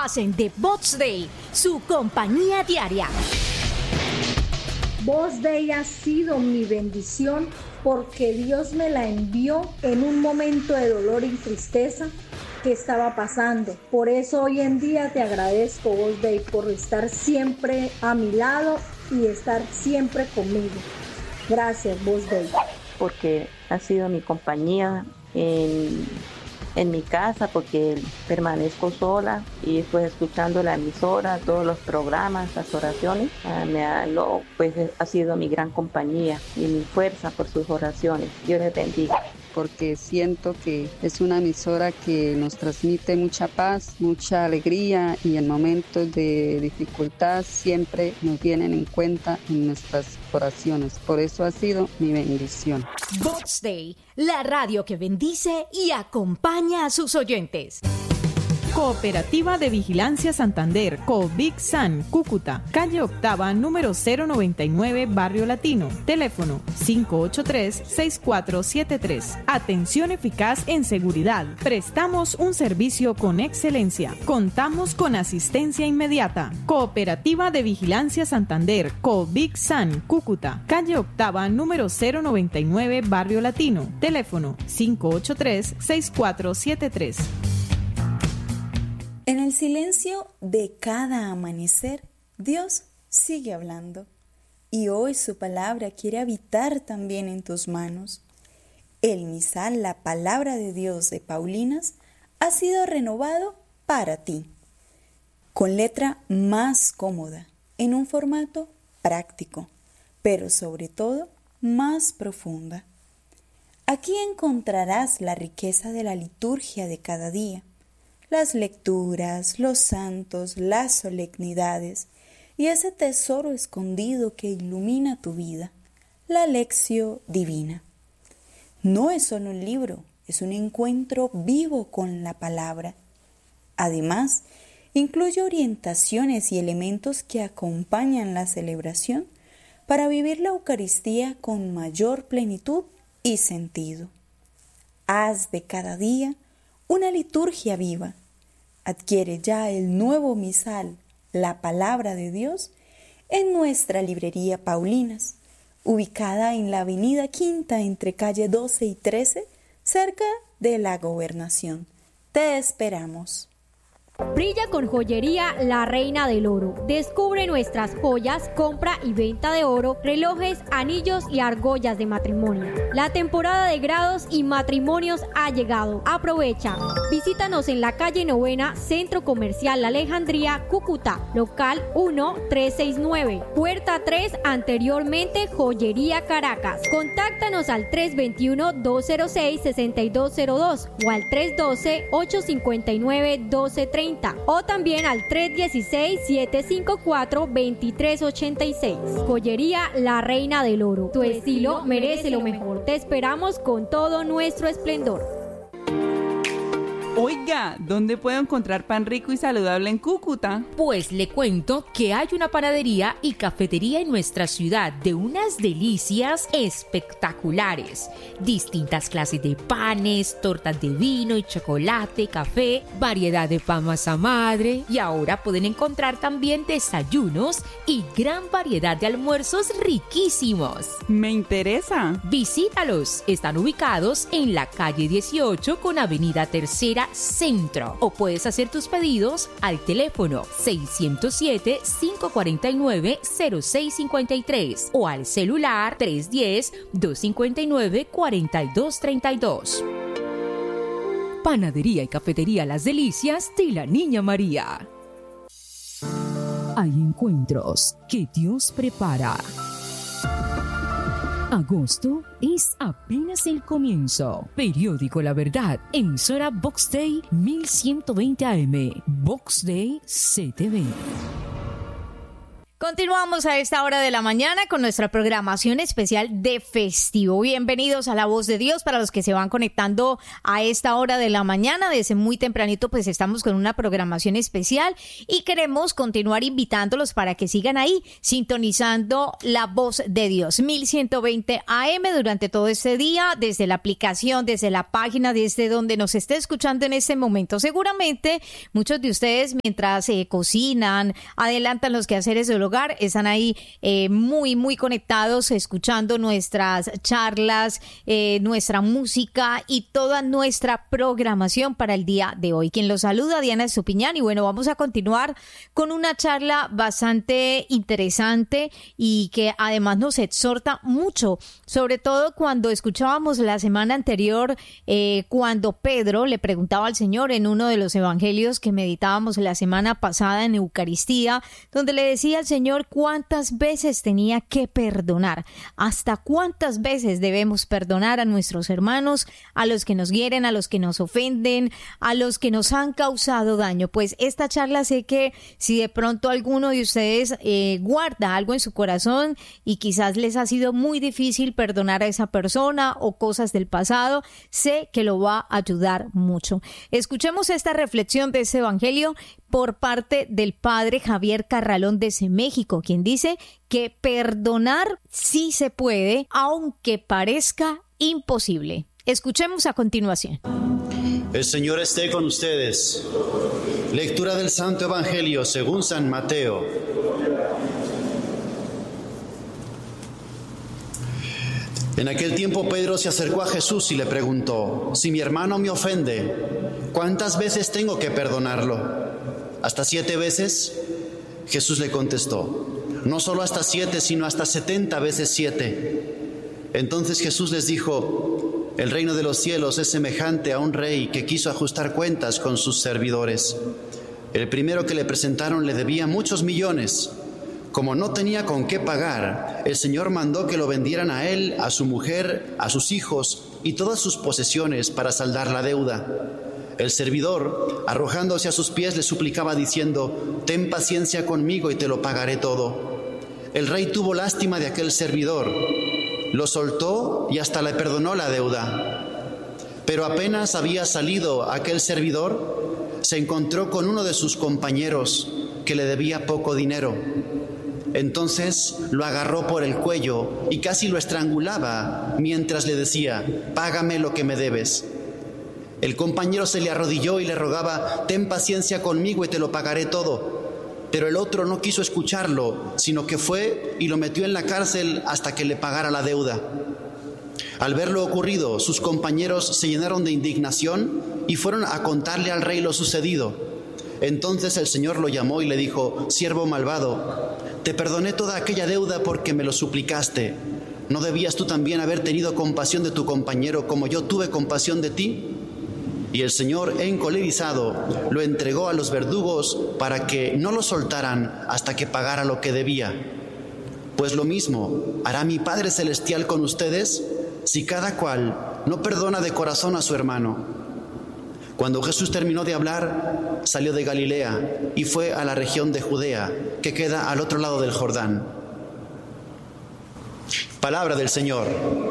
hacen de Voz Day su compañía diaria. Voz Day ha sido mi bendición porque Dios me la envió en un momento de dolor y tristeza que estaba pasando. Por eso hoy en día te agradezco, Voz Day, por estar siempre a mi lado y estar siempre conmigo. Gracias, Voz Day. Porque ha sido mi compañía en mi casa, porque permanezco sola y pues escuchando la emisora, todos los programas, las oraciones, pues ha sido mi gran compañía y mi fuerza por sus oraciones. Dios les bendiga. Porque siento que es una emisora que nos transmite mucha paz, mucha alegría y en momentos de dificultad siempre nos tienen en cuenta en nuestras oraciones. Por eso ha sido mi bendición. Voz Day, la radio que bendice y acompaña a sus oyentes. Cooperativa de Vigilancia Santander, COVIC-SAN, Cúcuta, calle Octava, número 099, Barrio Latino. Teléfono 583-6473. Atención eficaz en seguridad. Prestamos un servicio con excelencia. Contamos con asistencia inmediata. Cooperativa de Vigilancia Santander, COVIC-SAN, Cúcuta, calle Octava, número 099, Barrio Latino. Teléfono 583-6473. En el silencio de cada amanecer, Dios sigue hablando. Y hoy su palabra quiere habitar también en tus manos. El misal, la palabra de Dios de Paulinas, ha sido renovado para ti. Con letra más cómoda, en un formato práctico, pero sobre todo más profunda. Aquí encontrarás la riqueza de la liturgia de cada día, las lecturas, los santos, las solemnidades y ese tesoro escondido que ilumina tu vida, la lección divina. No es solo un libro, es un encuentro vivo con la palabra. Además, incluye orientaciones y elementos que acompañan la celebración para vivir la Eucaristía con mayor plenitud y sentido. Haz de cada día una liturgia viva. Adquiere ya el nuevo misal, la palabra de Dios, en nuestra librería Paulinas, ubicada en la avenida Quinta entre calle 12 y 13, cerca de la Gobernación. Te esperamos. Brilla con joyería La Reina del Oro. Descubre nuestras joyas, compra y venta de oro, relojes, anillos y argollas de matrimonio. La temporada de grados y matrimonios ha llegado. Aprovecha. Visítanos en la calle Novena, Centro Comercial La Alejandría, Cúcuta, local 1369, puerta 3, anteriormente Joyería Caracas. Contáctanos al 321-206-6202 o al 312-859-1230. O también al 316-754-2386. Joyería La Reina del Oro. Tu estilo merece lo mejor. Te esperamos con todo nuestro esplendor. Oiga, ¿dónde puedo encontrar pan rico y saludable en Cúcuta? Pues le cuento que hay una panadería y cafetería en nuestra ciudad de unas delicias espectaculares. Distintas clases de panes, tortas de vino y chocolate, café, variedad de pan masa madre y ahora pueden encontrar también desayunos y gran variedad de almuerzos riquísimos. Me interesa. Visítalos. Están ubicados en la calle 18 con avenida Tercera Centro, o puedes hacer tus pedidos al teléfono 607-549-0653 o al celular 310-259-4232. Panadería y cafetería Las Delicias de la Niña María. Hay encuentros que Dios prepara. Agosto es apenas el comienzo. Periódico La Verdad, emisora Vox Day 1120 AM, Vox Day CTV. Continuamos a esta hora de la mañana con nuestra programación especial de festivo. Bienvenidos a La Voz de Dios. Para los que se van conectando a esta hora de la mañana, desde muy tempranito, pues estamos con una programación especial y queremos continuar invitándolos para que sigan ahí sintonizando La Voz de Dios. 1120 AM durante todo este día, desde la aplicación, desde la página, desde donde nos esté escuchando en este momento. Seguramente muchos de ustedes mientras cocinan, adelantan los quehaceres del hogar, están ahí muy conectados, escuchando nuestras charlas, nuestra música y toda nuestra programación para el día de hoy. Quien los saluda, Diana Estupiñán, y bueno, vamos a continuar con una charla bastante interesante y que además nos exhorta mucho, sobre todo cuando escuchábamos la semana anterior, cuando Pedro le preguntaba al Señor en uno de los evangelios que meditábamos la semana pasada en Eucaristía, donde le decía al Señor cuántas veces tenía que perdonar, hasta cuántas veces debemos perdonar a nuestros hermanos, a los que nos hieren, a los que nos ofenden, a los que nos han causado daño. Pues esta charla, sé que si de pronto alguno de ustedes guarda algo en su corazón y quizás les ha sido muy difícil perdonar a esa persona o cosas del pasado, sé que lo va a ayudar mucho. Escuchemos esta reflexión de este evangelio por parte del padre Javier Carralón desde México, quien dice que perdonar sí se puede, aunque parezca imposible. Escuchemos a continuación. El Señor esté con ustedes. Lectura del Santo Evangelio según San Mateo. En aquel tiempo Pedro se acercó a Jesús y le preguntó: si mi hermano me ofende, ¿cuántas veces tengo que perdonarlo? ¿Hasta 7 veces? Jesús le contestó: no solo hasta 7, sino hasta 70 veces 7. Entonces Jesús les dijo: el reino de los cielos es semejante a un rey que quiso ajustar cuentas con sus servidores. El primero que le presentaron le debía muchos millones. Como no tenía con qué pagar, el Señor mandó que lo vendieran a él, a su mujer, a sus hijos y todas sus posesiones para saldar la deuda. El servidor, arrojándose a sus pies, le suplicaba diciendo: ten paciencia conmigo y te lo pagaré todo. El rey tuvo lástima de aquel servidor, lo soltó y hasta le perdonó la deuda. Pero apenas había salido aquel servidor, se encontró con uno de sus compañeros que le debía poco dinero. Entonces lo agarró por el cuello y casi lo estrangulaba mientras le decía: págame lo que me debes. El compañero se le arrodilló y le rogaba: ten paciencia conmigo y te lo pagaré todo. Pero el otro no quiso escucharlo, sino que fue y lo metió en la cárcel hasta que le pagara la deuda. Al ver lo ocurrido, sus compañeros se llenaron de indignación y fueron a contarle al rey lo sucedido. Entonces el Señor lo llamó y le dijo: siervo malvado, te perdoné toda aquella deuda porque me lo suplicaste. ¿No debías tú también haber tenido compasión de tu compañero como yo tuve compasión de ti? Y el Señor, encolerizado, lo entregó a los verdugos para que no lo soltaran hasta que pagara lo que debía. Pues lo mismo hará mi Padre Celestial con ustedes si cada cual no perdona de corazón a su hermano. Cuando Jesús terminó de hablar, salió de Galilea y fue a la región de Judea, que queda al otro lado del Jordán. Palabra del Señor.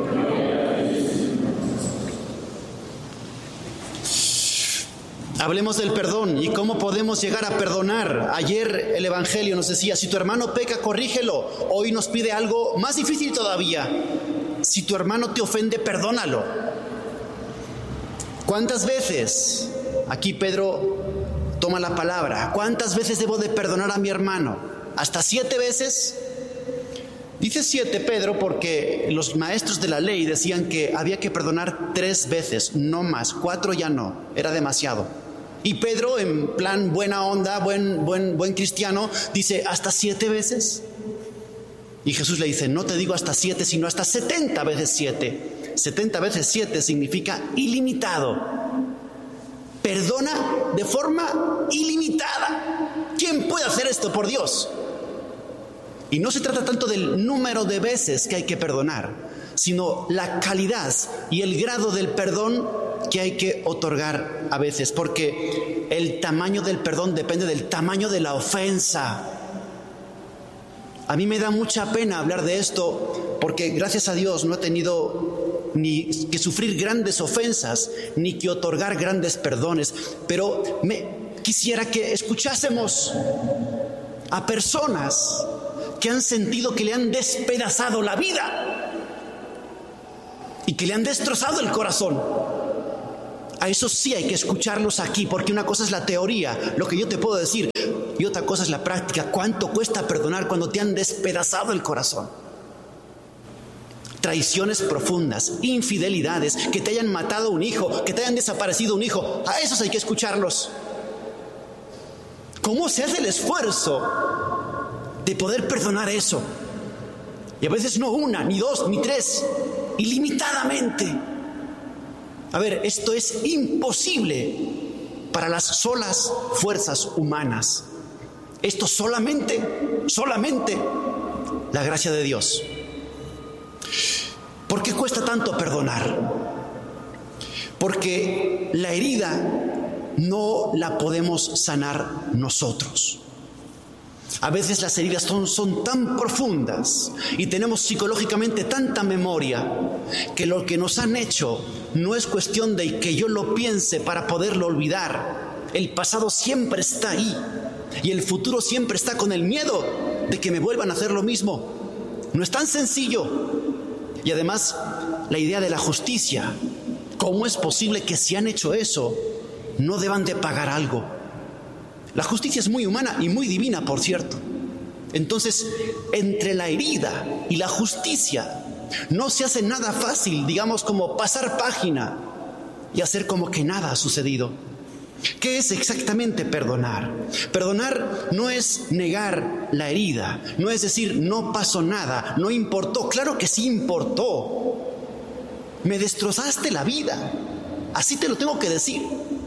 Hablemos del perdón y cómo podemos llegar a perdonar. Ayer el Evangelio nos decía: si tu hermano peca, corrígelo. Hoy nos pide algo más difícil todavía: si tu hermano te ofende, perdónalo. ¿Cuántas veces? Aquí Pedro toma la palabra. ¿Cuántas veces debo de perdonar a mi hermano? ¿Hasta 7 veces? Dice 7 Pedro porque los maestros de la ley decían que había que perdonar 3 veces, no más. 4 ya no, era demasiado. Y Pedro, en plan buena onda, buen cristiano, dice: ¿hasta 7 veces? Y Jesús le dice: no te digo hasta 7, sino hasta 70 veces 7. 70 veces 7 significa ilimitado. Perdona de forma ilimitada. ¿Quién puede hacer esto, por Dios? Y no se trata tanto del número de veces que hay que perdonar, sino la calidad y el grado del perdón que hay que otorgar a veces, porque el tamaño del perdón depende del tamaño de la ofensa. A mí me da mucha pena hablar de esto porque gracias a Dios no he tenido ni que sufrir grandes ofensas, ni que otorgar grandes perdones, pero quisiera que escuchásemos a personas que han sentido que le han despedazado la vida y que le han destrozado el corazón. A esos sí hay que escucharlos aquí, porque una cosa es la teoría, lo que yo te puedo decir, y otra cosa es la práctica. ¿Cuánto cuesta perdonar cuando te han despedazado el corazón? Traiciones profundas, infidelidades, que te hayan matado un hijo, que te hayan desaparecido un hijo, a esos hay que escucharlos. ¿Cómo se hace el esfuerzo de poder perdonar eso? Y a veces no una, ni dos, ni tres, ilimitadamente. A ver, esto es imposible para las solas fuerzas humanas. Esto solamente la gracia de Dios. ¿Por qué cuesta tanto perdonar? Porque la herida no la podemos sanar nosotros. A veces las heridas son tan profundas y tenemos psicológicamente tanta memoria que lo que nos han hecho no es cuestión de que yo lo piense para poderlo olvidar. El pasado siempre está ahí y el futuro siempre está con el miedo de que me vuelvan a hacer lo mismo. No es tan sencillo. Y además, la idea de la justicia. ¿Cómo es posible que si han hecho eso no deban de pagar algo? La justicia es muy humana y muy divina, por cierto. Entonces, entre la herida y la justicia no se hace nada fácil, digamos, como pasar página y hacer como que nada ha sucedido. ¿Qué es exactamente perdonar? Perdonar no es negar la herida, no es decir no pasó nada, no importó. Claro que sí importó. Me destrozaste la vida, así te lo tengo que decir.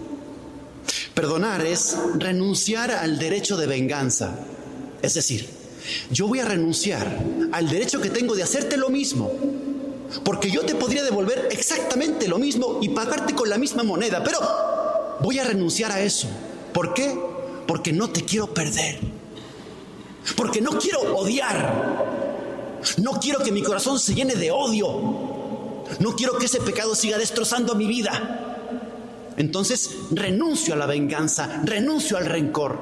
Perdonar es renunciar al derecho de venganza. Es decir, yo voy a renunciar al derecho que tengo de hacerte lo mismo, porque yo te podría devolver exactamente lo mismo y pagarte con la misma moneda, pero voy a renunciar a eso. ¿Por qué? Porque no te quiero perder, porque no quiero odiar, no quiero que mi corazón se llene de odio, no quiero que ese pecado siga destrozando mi vida. Entonces renuncio a la venganza, renuncio al rencor.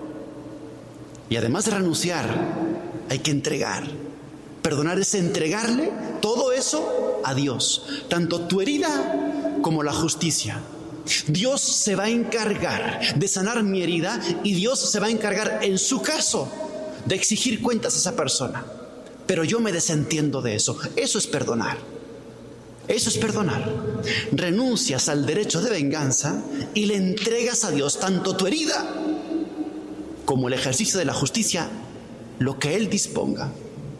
Y además de renunciar, hay que entregar. Perdonar es entregarle todo eso a Dios, tanto tu herida como la justicia. Dios se va a encargar de sanar mi herida y Dios se va a encargar, en su caso, de exigir cuentas a esa persona. Pero yo me desentiendo de eso. Eso es perdonar. Eso es perdonar. Renuncias al derecho de venganza y le entregas a Dios tanto tu herida como el ejercicio de la justicia, lo que Él disponga.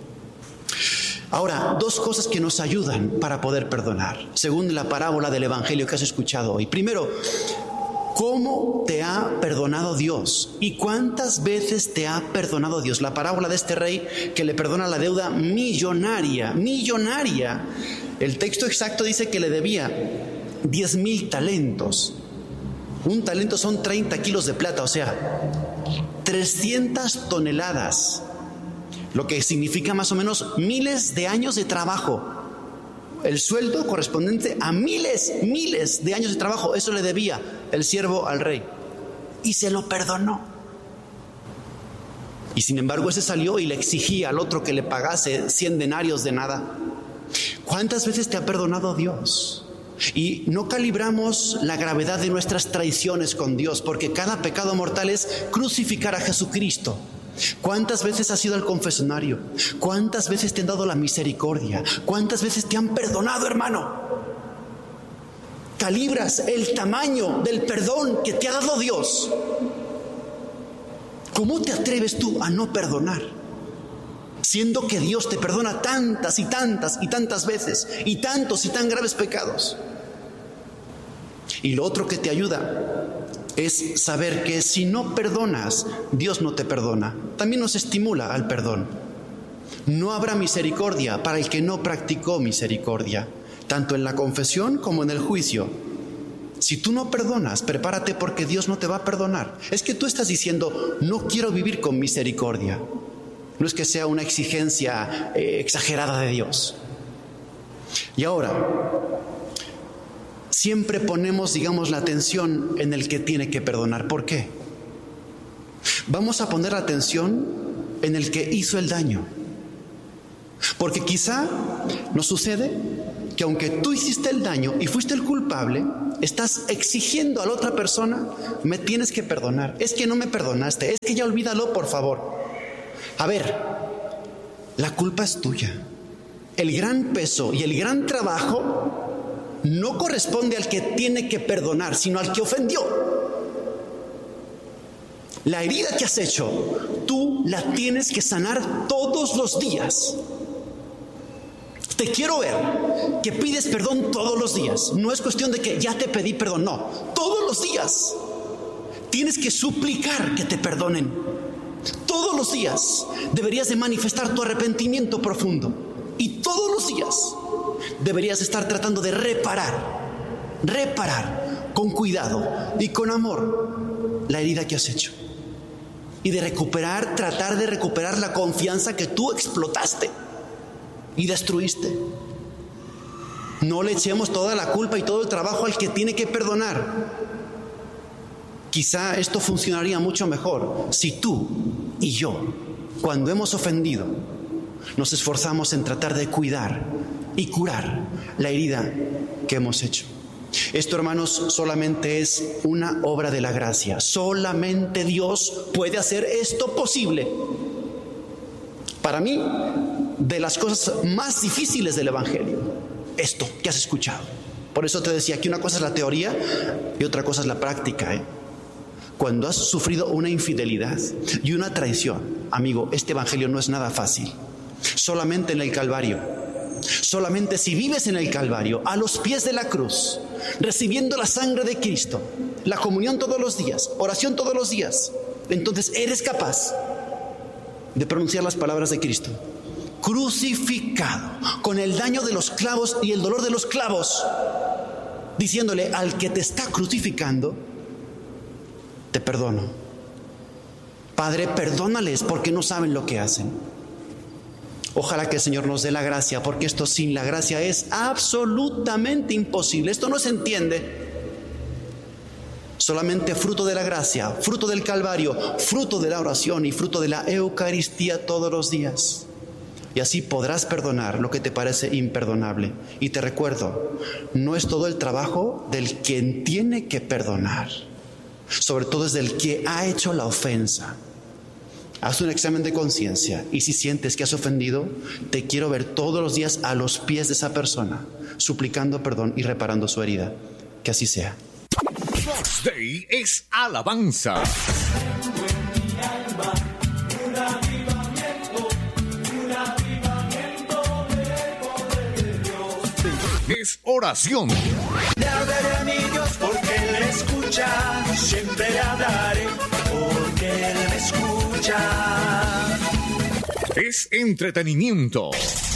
Ahora, dos cosas que nos ayudan para poder perdonar, según la parábola del Evangelio que has escuchado hoy. Primero, ¿cómo te ha perdonado Dios? ¿Y cuántas veces te ha perdonado Dios? La parábola de este rey que le perdona la deuda millonaria. El texto exacto dice que le debía 10,000 talentos. Un talento son 30 kilos de plata, o sea, 300 toneladas. Lo que significa más o menos miles de años de trabajo. El sueldo correspondiente a miles de años de trabajo. Eso le debía el siervo al rey. Y se lo perdonó. Y sin embargo ese salió y le exigía al otro que le pagase 100 denarios de nada. ¿Cuántas veces te ha perdonado Dios? Y no calibramos la gravedad de nuestras traiciones con Dios, porque cada pecado mortal es crucificar a Jesucristo. ¿Cuántas veces has ido al confesionario? ¿Cuántas veces te han dado la misericordia? ¿Cuántas veces te han perdonado, hermano? Calibras el tamaño del perdón que te ha dado Dios. ¿Cómo te atreves tú a no perdonar? Siendo que Dios te perdona tantas y tantas veces, y tantos y tan graves pecados. Y lo otro que te ayuda es saber que si no perdonas, Dios no te perdona. También nos estimula al perdón. No habrá misericordia para el que no practicó misericordia, tanto en la confesión como en el juicio. Si tú no perdonas, prepárate porque Dios no te va a perdonar. Es que tú estás diciendo, no quiero vivir con misericordia. No es que sea una exigencia exagerada de Dios. Y ahora, siempre ponemos, digamos, la atención en el que tiene que perdonar. ¿Por qué? Vamos a poner la atención en el que hizo el daño. Porque quizá nos sucede que aunque tú hiciste el daño y fuiste el culpable, estás exigiendo a la otra persona, me tienes que perdonar. Es que no me perdonaste, es que ya olvídalo, por favor. A ver, la culpa es tuya. El gran peso y el gran trabajo no corresponde al que tiene que perdonar, sino al que ofendió. La herida que has hecho, tú la tienes que sanar todos los días. Te quiero ver que pides perdón todos los días. No es cuestión de que ya te pedí perdón, no. Todos los días tienes que suplicar que te perdonen. Todos los días deberías de manifestar tu arrepentimiento profundo. Y todos los días deberías estar tratando de reparar con cuidado y con amor la herida que has hecho. Y de tratar de recuperar la confianza que tú explotaste y destruiste. No le echemos toda la culpa y todo el trabajo al que tiene que perdonar. Quizá esto funcionaría mucho mejor si tú y yo, cuando hemos ofendido, nos esforzamos en tratar de cuidar y curar la herida que hemos hecho. Esto, hermanos, solamente es una obra de la gracia. Solamente Dios puede hacer esto posible. Para mí, de las cosas más difíciles del Evangelio, esto que has escuchado. Por eso te decía que una cosa es la teoría y otra cosa es la práctica, Cuando has sufrido una infidelidad y una traición, amigo, este Evangelio no es nada fácil. Solamente en el Calvario, solamente si vives en el Calvario, a los pies de la cruz, recibiendo la sangre de Cristo, la comunión todos los días, oración todos los días, entonces eres capaz de pronunciar las palabras de Cristo. Crucificado, con el daño de los clavos y el dolor de los clavos, diciéndole al que te está crucificando, te perdono. Padre, perdónales porque no saben lo que hacen. Ojalá que el Señor nos dé la gracia, porque esto sin la gracia es absolutamente imposible. Esto no se entiende. Solamente fruto de la gracia, fruto del Calvario, fruto de la oración y fruto de la Eucaristía todos los días. Y así podrás perdonar lo que te parece imperdonable. Y te recuerdo, no es todo el trabajo del quien tiene que perdonar. Sobre todo es del que ha hecho la ofensa. Haz un examen de conciencia y si sientes que has ofendido, te quiero ver todos los días a los pies de esa persona, suplicando perdón y reparando su herida. Que así sea. Fox Day es alabanza. Es oración. Le hablaré a mi Dios porque Él me escucha. Siempre le hablaré porque Él me escucha. Es entretenimiento.